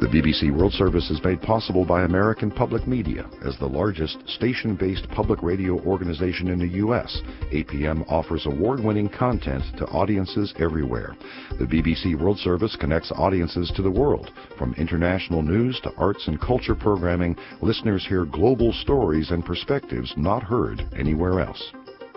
The BBC World Service is made possible by American Public Media. As the largest station-based public radio organization in the U.S., APM offers award-winning content to audiences everywhere. The BBC World Service connects audiences to the world. From international news to arts and culture programming, listeners hear global stories and perspectives not heard anywhere else.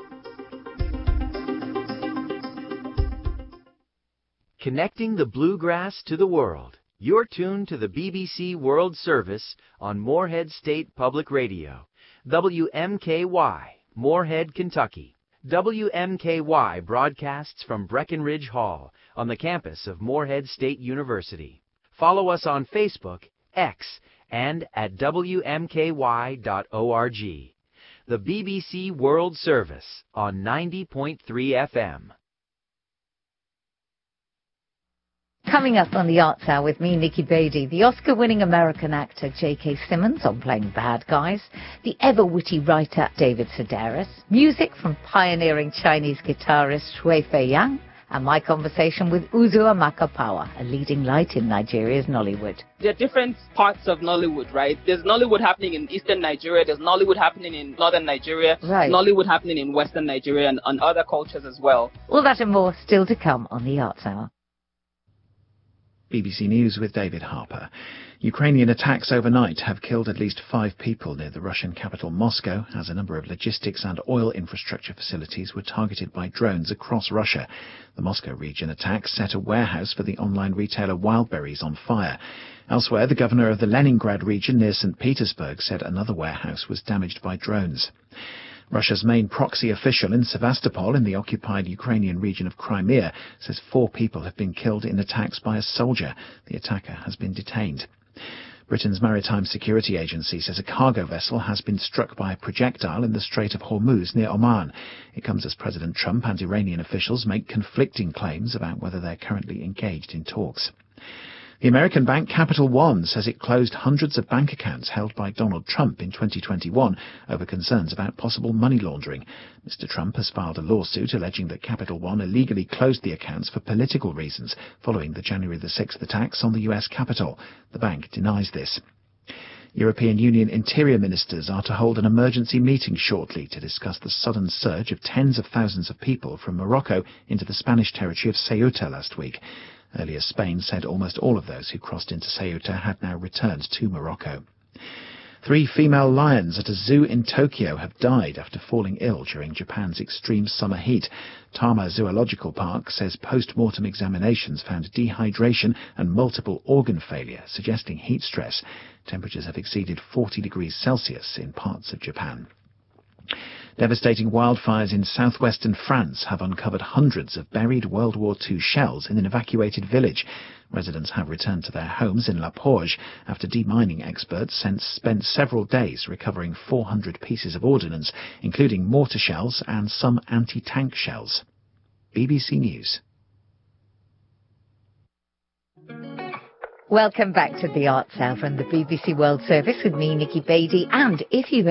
Connecting the bluegrass to the world. You're tuned to the BBC World Service on Moorhead State Public Radio, WMKY, Moorhead, Kentucky. WMKY broadcasts from Breckenridge Hall on the campus of Moorhead State University. Follow us on Facebook, X, and at WMKY.org. The BBC World Service on 90.3 FM. Coming up on the Arts Hour with me, Nikki Beattie, the Oscar-winning American actor J.K. Simmons on playing bad guys, the ever-witty writer David Sedaris, music from pioneering Chinese guitarist Shui Fei Yang, and my conversation with Uzo Amaka Power, a leading light in Nigeria's Nollywood. There are different parts of Nollywood, right? There's Nollywood happening in eastern Nigeria, there's Nollywood happening in northern Nigeria, right. Nollywood happening in western Nigeria and other cultures as well. All that and more still to come on the Arts Hour. BBC News with David Harper. Ukrainian attacks overnight have killed at least 5 people near the Russian capital Moscow, as a number of logistics and oil infrastructure facilities were targeted by drones across Russia. The Moscow region attacks set a warehouse for the online retailer Wildberries on fire. Elsewhere, the governor of the Leningrad region near St. Petersburg said another warehouse was damaged by drones. Russia's main proxy official in Sevastopol, in the occupied Ukrainian region of Crimea, says 4 people have been killed in attacks by a soldier. The attacker has been detained. Britain's Maritime Security Agency says a cargo vessel has been struck by a projectile in the Strait of Hormuz near Oman. It comes as President Trump and Iranian officials make conflicting claims about whether they're currently engaged in talks. The American bank Capital One says it closed hundreds of bank accounts held by Donald Trump in 2021 over concerns about possible money laundering. Mr. Trump has filed a lawsuit alleging that Capital One illegally closed the accounts for political reasons following the January the 6th attacks on the US Capitol. The bank denies this. European Union interior ministers are to hold an emergency meeting shortly to discuss the sudden surge of tens of thousands of people from Morocco into the Spanish territory of Ceuta last week. Earlier, Spain said almost all of those who crossed into Ceuta had now returned to Morocco. 3 female lions at a zoo in Tokyo have died after falling ill during Japan's extreme summer heat. Tama Zoological Park says post-mortem examinations found dehydration and multiple organ failure, suggesting heat stress. Temperatures have exceeded 40 degrees Celsius in parts of Japan. Devastating wildfires in southwestern France have uncovered hundreds of buried World War II shells in an evacuated village. Residents have returned to their homes in La Porge after demining experts spent several days recovering 400 pieces of ordnance, including mortar shells and some anti-tank shells. BBC News. Welcome back to the Arts Hour from the BBC World Service with me, Nikki Beattie, and if you